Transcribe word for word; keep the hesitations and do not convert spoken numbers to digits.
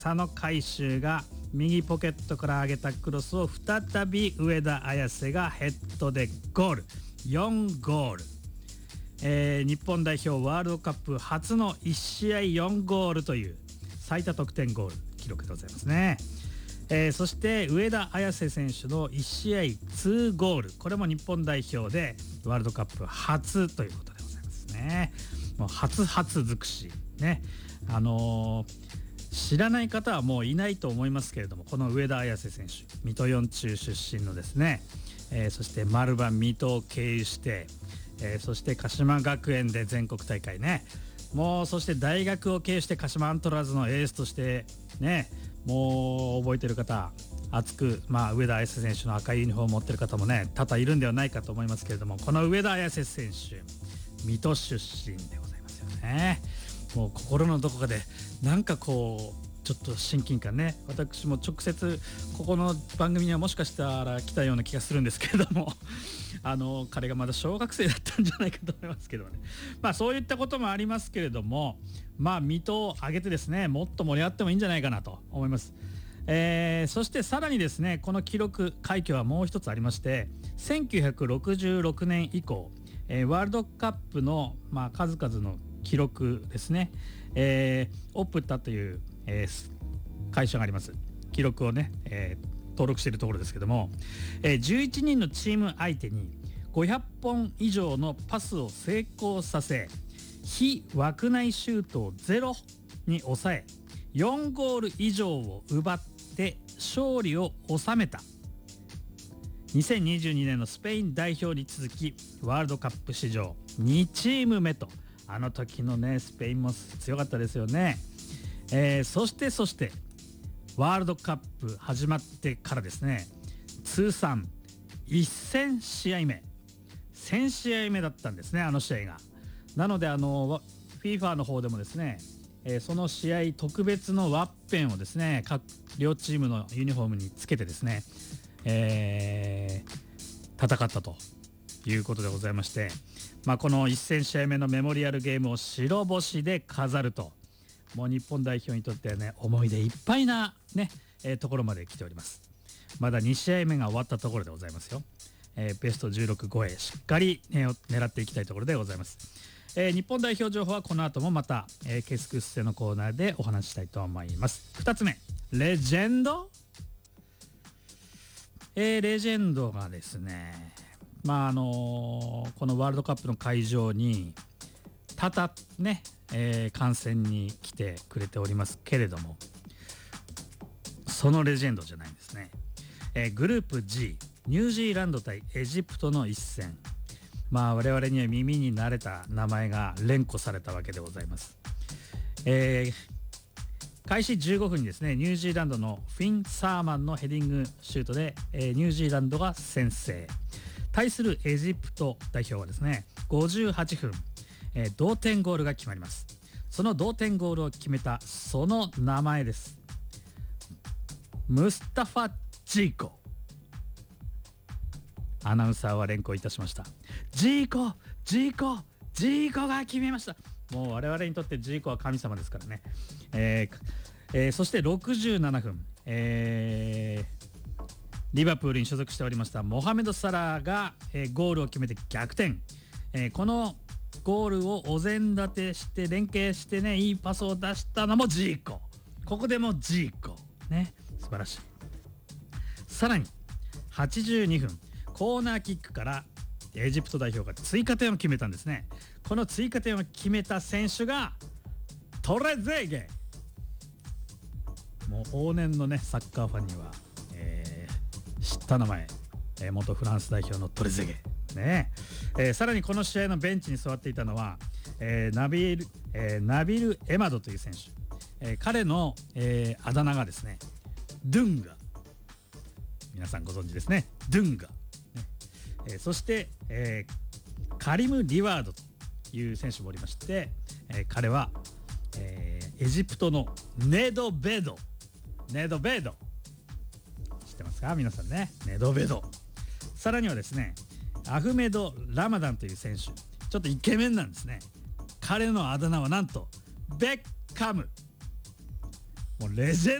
佐野海舟が右ポケットから上げたクロスを再び上田綺世がヘッドでゴール、よんゴール、えー、日本代表ワールドカップ初のいち試合よんゴールという最多得点ゴール記録でございますね。えー、そして上田綺世選手のいち試合にゴール、これも日本代表でワールドカップ初ということでございますね。もう初初尽くしね、あのー、知らない方はもういないと思いますけれども、この上田綺世選手水戸四中出身のですね、えー、そして丸番水戸を経由して、えー、そして鹿島学園で全国大会ね、もうそして大学を経由して鹿島アントラーズのエースとしてね、もう覚えてる方熱く、まあ、上田綺世選手の赤いユニフォームを持ってる方もね多々いるんではないかと思いますけれども、この上田綺世選手水戸出身でございますよね。もう心のどこかでなんかこうちょっと親近感ね、私も直接ここの番組にはもしかしたら来たような気がするんですけれどもあの彼がまだ小学生だったんじゃないかと思いますけどね、まあそういったこともありますけれども、まあ水戸を挙げてですねもっと盛り上がってもいいんじゃないかなと思います。えー、そしてさらにですね、この記録快挙はもう一つありまして、せんきゅうひゃくろくじゅうろくねん以降、えー、ワールドカップの、まあ、数々の記録ですね、えー、オプタという、えー、会社があります。記録をね、えー、登録しているところですけども、えー、じゅういちにんのチーム相手にごひゃっぽん以上のパスを成功させ、非枠内シュートをゼロに抑え、よんゴール以上を奪って勝利を収めたにせんにじゅうにねんのスペイン代表に続きワールドカップ史上にチーム目と、あの時のねスペインも強かったですよね。えー、そしてそしてワールドカップ始まってからですね、通算せん試合目せん試合目だったんですね、あの試合が。なのであの FIFA の方でもですね、えー、その試合特別のワッペンをですね各両チームのユニフォームにつけてですね、えー、戦ったということでございまして、まあ、このせん試合目のメモリアルゲームを白星で飾ると、もう日本代表にとってはね思い出いっぱいな、ねえー、ところまで来ております。まだに試合目が終わったところでございますよ。えー、ベストじゅうろく超えしっかり、ね、狙っていきたいところでございます。えー、日本代表情報はこの後もまた、えー、ケスクスセのコーナーでお話したいと思います。ふたつめ、レジェンド、えー、レジェンドがですね、まああのー、このワールドカップの会場に多々ね、えー、観戦に来てくれておりますけれども、そのレジェンドじゃないんですね。えー、グループ G、 ニュージーランド対エジプトの一戦、まあ我々には耳に慣れた名前が連呼されたわけでございます。えー、開始じゅうごふんにですね、ニュージーランドのフィン・サーマンのヘディングシュートで、えー、ニュージーランドが先制。対するエジプト代表はですね、ごじゅうはっぷん、えー、同点ゴールが決まります。その同点ゴールを決めたその名前です。ムスタファ・ジーコ。アナウンサーは連呼いたしました。ジーコ、ジーコ、ジーコが決めました。もう我々にとってジーコは神様ですからね。えーえー、そしてろくじゅうななふん、えー、リバプールに所属しておりましたモハメド・サラーが、えー、ゴールを決めて逆転。えー、このゴールをお膳立てして連携してね、いいパスを出したのもジーコ。ここでもジーコね、素晴らしい。さらにはちじゅうにふん、コーナーキックからエジプト代表が追加点を決めたんですね。この追加点を決めた選手がトレゼーゲ。もう往年のねサッカーファンには、えー、知った名前、えー、元フランス代表のトレゼゲね。えー、さらにこの試合のベンチに座っていたのは、えー、ナビル、えー、ナビル・エマドという選手、えー、彼の、えー、あだ名がですねドゥンガ。皆さんご存知ですね、ドゥンガ、ね。えー、そして、えー、カリム・リワードという選手もおりまして、えー、彼は、えー、エジプトのネドベドネドベド知ってますか皆さんね。ネドベド。さらにはですねアフメド・ラマダンという選手、ちょっとイケメンなんですね。彼のあだ名はなんとベッカム。 もうレジェン